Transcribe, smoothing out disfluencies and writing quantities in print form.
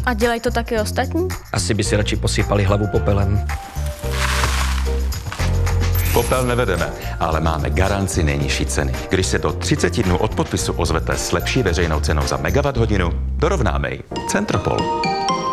A dělají to taky ostatní? Asi by si radši posypali hlavu popelem. Popel nevedeme, ale máme garanci nejnižší ceny. Když se do 30 dnů od podpisu ozvete s lepší veřejnou cenou za megawatt hodinu, dorovnáme ji. Centropol.